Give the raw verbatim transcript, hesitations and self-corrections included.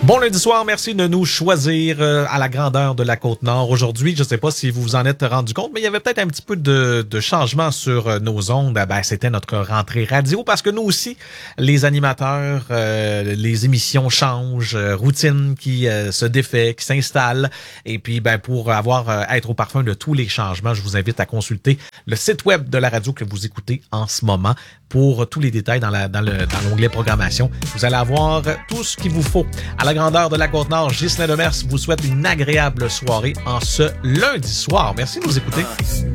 Bon lundi soir, merci de nous choisir euh, à la grandeur de la Côte-Nord. Aujourd'hui, je ne sais pas si vous vous en êtes rendu compte, mais il y avait peut-être un petit peu de, de changement sur euh, nos ondes. Ben, c'était notre rentrée radio parce que nous aussi, les animateurs, euh, les émissions changent, euh, routine qui euh, se défait, qui s'installe. Et puis, ben pour avoir euh, être au parfum de tous les changements, je vous invite à consulter le site web de la radio que vous écoutez en ce moment pour tous les détails dans, la, dans, le, dans l'onglet programmation. Vous allez avoir tout ce qu'il vous faut. À la grandeur de la Côte-Nord, Ghislain Demers vous souhaite une agréable soirée en ce lundi soir. Merci de nous écouter.